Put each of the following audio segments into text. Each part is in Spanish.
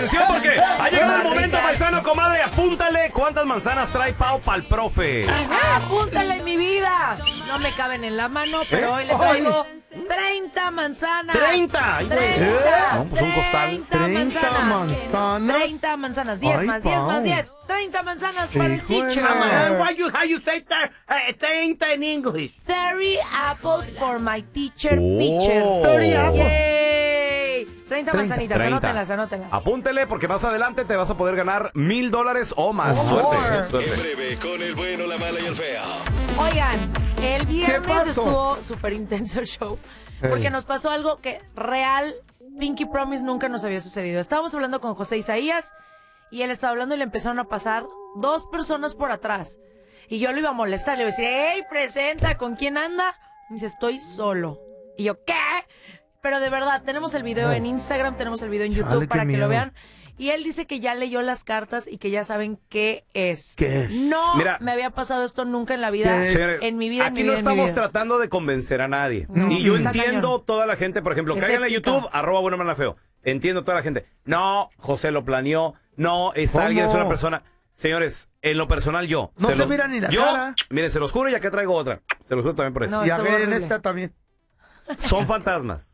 atención porque ha llegado el momento, paisano, comadre. Apúntale cuántas manzanas trae Pao para el profe. Apúntale, mi vida. No me caben en la mano, pero hoy le traigo 30 manzanas. 30. 30. No, pues un costal. 30 manzanas. 30 manzanas. 10 más, 10 más 10. 30 manzanas para el teacher. How you say 30 in English? 30 apples for my teacher, Oh. teacher. 30 apples. Yay. 30 manzanitas, 30. anótenlas, anótenlas. Apúntele porque más adelante te vas a poder ganar $1,000 o más. Suerte. En breve, con el bueno, la mala y el feo. Oigan, el viernes pasó? estuvo súper intenso el show. Porque nos pasó algo que real, Pinky Promise, nunca nos había sucedido. Estábamos hablando con José Isaías y él estaba hablando y le empezaron a pasar 2 personas por atrás. Y yo lo iba a molestar, le iba a decir, hey, presenta, ¿con quién anda? Y me dice, estoy solo. Y yo, ¿qué? Pero de verdad, tenemos el video en Instagram, tenemos el video en YouTube Chale, para qué que lo miedo. vean. Y él dice que ya leyó las cartas y que ya saben qué es. ¿Qué es? No Mira. me había pasado esto nunca en la vida. Señores, En mi vida, en aquí mi no vida, en mi estamos vida. tratando de convencer a nadie. No, y yo está entiendo cañón. toda la gente, por ejemplo, cáiganle a Escéptica. YouTube, @bueno mala feo. Entiendo toda la gente. No, José lo planeó. No, es ¿Cómo? alguien, es una persona. Señores, en lo personal yo. No se mira ni la cara. Miren, se los juro y acá traigo otra. Se los juro también por eso. No, Y a estuvo ver, en horrible. esta también. Son fantasmas.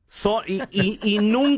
Y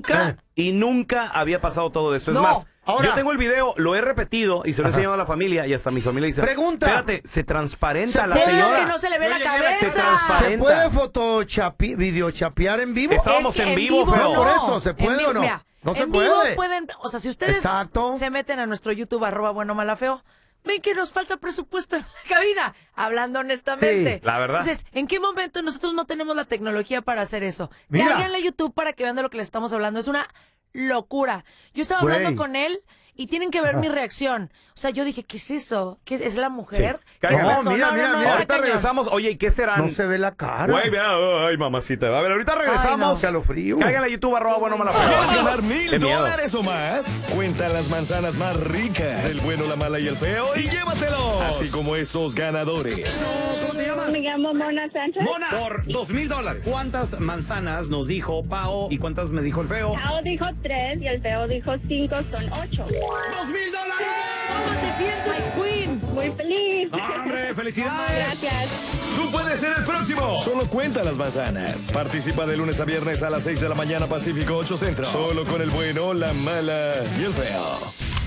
nunca había pasado todo esto. Es No. más, Ahora. yo tengo el video, lo he repetido y se lo he enseñado a la familia y hasta mi familia dice, Pregunta. espérate, se transparenta ¿Se la puede? señora. Que no se le ve la Se cabeza. transparenta. ¿Se puede videochapear en vivo? Estábamos Es que en vivo, feo. No, por eso, ¿se En puede vivo, o no? mira, No se en vivo puede. pueden, o sea, si ustedes Exacto. se meten a nuestro YouTube, @bueno mala feo, ven que nos falta presupuesto en la cabina, hablando honestamente. Sí, la verdad. Entonces, ¿en qué momento nosotros no tenemos la tecnología para hacer eso? Mira. Cáiganle a YouTube para que vean de lo que le estamos hablando. Es una locura. Yo estaba Güey. hablando con él y tienen que ver mi reacción. O sea, yo dije, ¿qué es eso? ¿Qué es la mujer? Sí. ¿Qué Cáiganle. pasó? No, mira, mira, está mira. Ahorita cañón. regresamos. Oye, ¿y qué serán? No se ve la cara. Güey, mira, ay, mamacita. A ver, ahorita regresamos. no. Escalofrío. Cáiganle a YouTube, @bueno mala ¿Quieres feo. ganar Qué miedo. $1,000 o más? Cuenta las manzanas más ricas del bueno, la mala y el feo y llévatelos. Así como esos ganadores. Me llamo Mona Sánchez. Mona, por $2,000. ¿Cuántas manzanas nos dijo Pao y cuántas me dijo el feo? Pao dijo 3 y el feo dijo 5, son 8. $2,000. ¿Cómo te sientes, Queen? Muy feliz. ¡Hombre, felicidades! Gracias. Tú puedes ser el próximo. Solo cuenta las manzanas. Participa de lunes a viernes a las 6 de la mañana Pacífico 8 Centro. Solo con el bueno, la mala y el feo.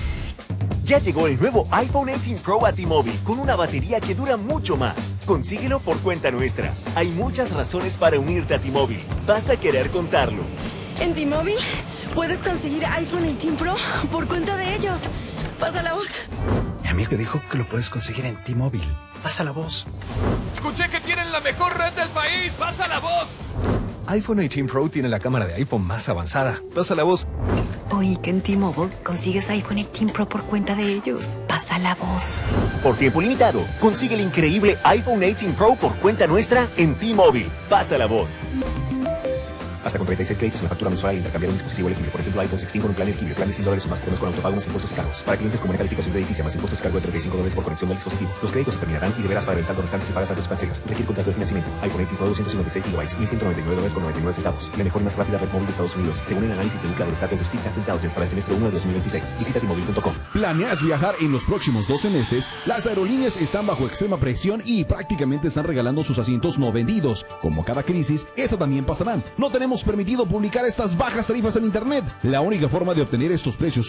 Ya llegó el nuevo iPhone 18 Pro a T-Mobile con una batería que dura mucho más. Consíguelo por cuenta nuestra. Hay muchas razones para unirte a T-Mobile. Vas a querer contarlo. En T-Mobile puedes conseguir iPhone 18 Pro por cuenta de ellos. Pasa la voz. Mi amigo dijo que lo puedes conseguir en T-Mobile. Pasa la voz. Escuché que tienen la mejor red del país. ¡Pasa la voz! iPhone 18 Pro tiene la cámara de iPhone más avanzada. Pasa la voz. Oí que en T-Mobile consigues iPhone 18 Pro por cuenta de ellos. Pasa la voz. Por tiempo limitado, consigue el increíble iPhone 18 Pro por cuenta nuestra en T-Mobile. Pasa la voz. Hasta con 36 créditos en la factura mensual al intercambiar un dispositivo elegible. Por ejemplo, iPhone 16 con un plan elegible. Plan de $100 o más. Podemos con autopago más impuestos y cargos. Para clientes con buena calificación crediticia más impuestos y cargo de $35 por conexión del dispositivo. Los créditos se terminarán y deberás pagar el saldo restante si pagas antes de cancelas. Requiere contrato de financiamiento. iPhone 18 Pro 256 GB, $1,199,99. La mejor y más rápida red móvil de Estados Unidos, según el análisis de UCLA de los datos de Speedtest Intelligence para el semestre 1 de 2026. Visita T-Mobile.com. ¿Planeas viajar en los próximos 12 meses? Las aerolíneas están bajo extrema presión y prácticamente están regalando sus asientos no vendidos. Como cada crisis, esa también pasará. No tenemos permitido publicar estas bajas tarifas en internet. La única forma de obtener estos precios